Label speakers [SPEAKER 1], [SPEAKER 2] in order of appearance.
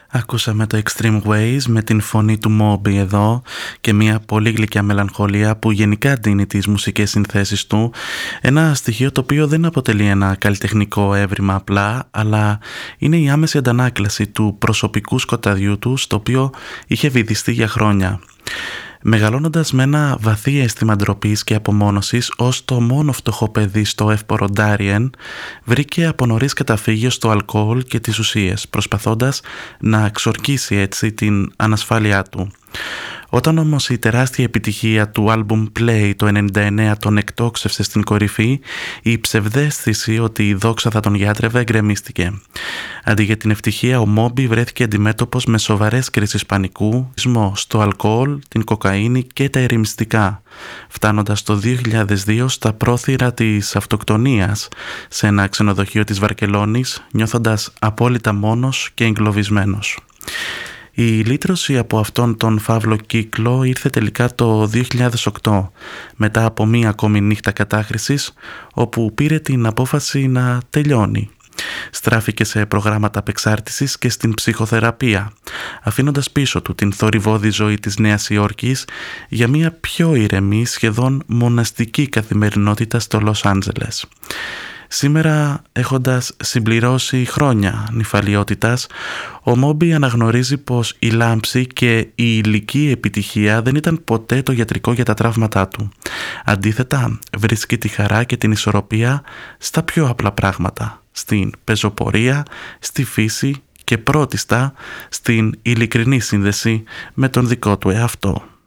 [SPEAKER 1] Ακούσαμε το Extreme Ways με την φωνή του Moby εδώ και μια πολύ γλυκιά μελαγχολία που γενικά δίνει τις μουσικές συνθέσεις του, ένα στοιχείο το οποίο δεν αποτελεί ένα καλλιτεχνικό έβριμα απλά, αλλά είναι η άμεση αντανάκλαση του προσωπικού σκοταδιού του, στο οποίο είχε βυθιστεί για χρόνια. Μεγαλώνοντας με ένα βαθύ αίσθημα ντροπής και απομόνωσης ως το μόνο φτωχό παιδί στο εύπορο Ντάριεν, βρήκε από νωρίς καταφύγιο στο αλκοόλ και τις ουσίες, προσπαθώντας να ξορκίσει έτσι την ανασφάλειά του. Όταν όμως η τεράστια επιτυχία του άλμπουμ Play το 1999 τον εκτόξευσε στην κορυφή, η ψευδαίσθηση ότι η δόξα θα τον γιάτρευε εγκρεμίστηκε. Αντί για την ευτυχία, ο Moby βρέθηκε αντιμέτωπος με σοβαρές κρίσεις πανικού, στο αλκοόλ, την κοκαίνη και τα ερημιστικά, φτάνοντας το 2002 στα πρόθυρα της αυτοκτονίας σε ένα ξενοδοχείο της Βαρκελόνης, νιώθοντας απόλυτα μόνος και εγκλωβισμένος. Η λύτρωση από αυτόν τον φαύλο κύκλο ήρθε τελικά το 2008, μετά από μία ακόμη νύχτα κατάχρησης, όπου πήρε την απόφαση να τελειώνει. Στράφηκε σε προγράμματα απεξάρτησης και στην ψυχοθεραπεία, αφήνοντας πίσω του την θορυβώδη ζωή της Νέας Υόρκης για μία πιο ηρεμή, σχεδόν μοναστική καθημερινότητα στο Λος Άντζελες. Σήμερα, έχοντας συμπληρώσει χρόνια νηφαλιότητας, ο Moby αναγνωρίζει πως η λάμψη και η υλική επιτυχία δεν ήταν ποτέ το γιατρικό για τα τραύματά του. Αντίθετα, βρίσκει τη χαρά και την ισορροπία στα πιο απλά πράγματα, στην πεζοπορία, στη φύση και πρώτιστα στην ειλικρινή σύνδεση με τον δικό του εαυτό.